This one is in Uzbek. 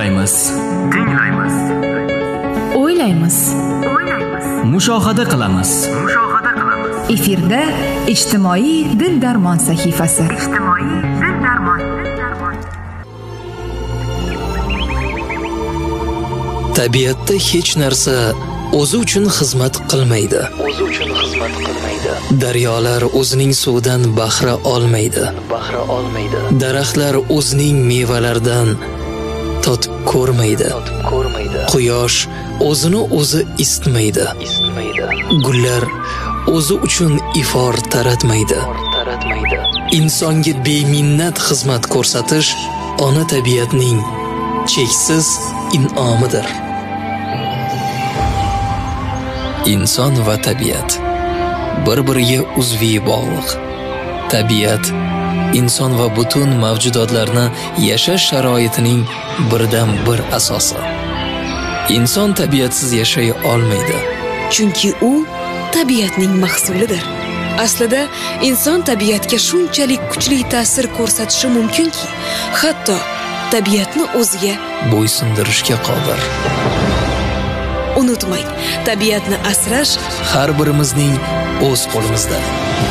tinglaymiz, o'ylaymiz, mushohada qilamiz. Efirda ijtimoiy dil darmon sahifasi. Tabiatda hech narsa o'zi uchun xizmat qilmaydi. Daryolar o'zining suvidan bahra olmaydi. Daraxtlar o'zining mevalaridan totib ko'rmaydi. Quyosh o'zini o'zi isitmaydi. Gullar o'zi uchun ifor taratmaydi. Insonga beminnat xizmat ko'rsatish ona tabiatning cheksiz in'omidir. Inson va tabiat bir-biriga uzviy bog'liq. Tabiat inson va butun mavjudotlarni yashash sharoitining birdan bir asosi. Inson tabiatsiz yashay olmaydi. Chunki u tabiatning mahsulidir. Aslida inson tabiatga shunchalik kuchli ta'sir ko'rsatishi mumkinki, hatto tabiatni o'ziga bo'ysundirishga qodir. Unutmang, tabiatni asrash har birimizning o'z qo'limizda.